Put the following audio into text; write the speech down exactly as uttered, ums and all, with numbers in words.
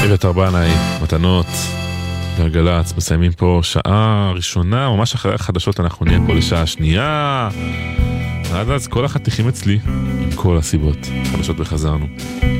איבת ארבנאי, מתנות, גלגלץ, מסיימים פה שעה ראשונה, ממש אחרי החדשות אנחנו נהיה פה לשעה שנייה. עד אז כל החתיכים אצלי, עם כל הסיבות, חדשות וחזרנו.